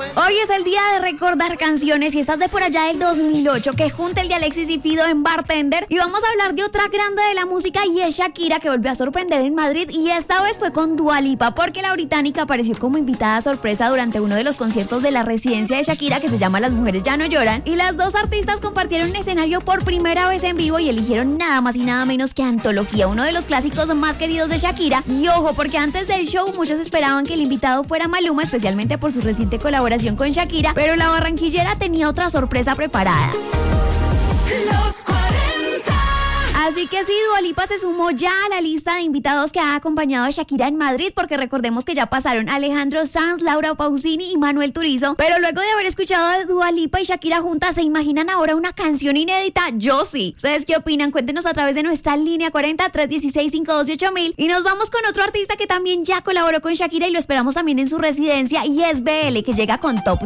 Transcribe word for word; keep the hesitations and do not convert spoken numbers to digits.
Hoy es el día de recordar canciones y estás de por allá del dos mil ocho, que junta el de Alexis y Fido en Bartender. Y vamos a hablar de otra grande de la música y es Shakira, que volvió a sorprender en Madrid y esta vez fue con Dua Lipa, porque la británica apareció como invitada sorpresa durante uno de los conciertos de la residencia de Shakira, que se llama Las Mujeres Ya No Lloran, y las dos artistas compartieron un escenario por primera vez en vivo y eligieron nada más y nada menos que Antología, uno de los clásicos más queridos de Shakira. Y ojo, porque antes del show muchos esperaban que el invitado fuera Maluma, especialmente por su reciente colaboración con Shakira, pero la barranquillera tenía otra sorpresa preparada. Los cuarenta. Así que sí, Dua Lipa se sumó ya a la lista de invitados que ha acompañado a Shakira en Madrid, porque recordemos que ya pasaron Alejandro Sanz, Laura Pausini y Manuel Turizo. Pero luego de haber escuchado a Dua Lipa y Shakira juntas, ¿se imaginan ahora una canción inédita? Yo sí. ¿Ustedes qué opinan? Cuéntenos a través de nuestra línea cuarenta, tres dieciséis, cinco doce, ocho mil. Y nos vamos con otro artista que también ya colaboró con Shakira y lo esperamos también en su residencia, y es B L, que llega con Top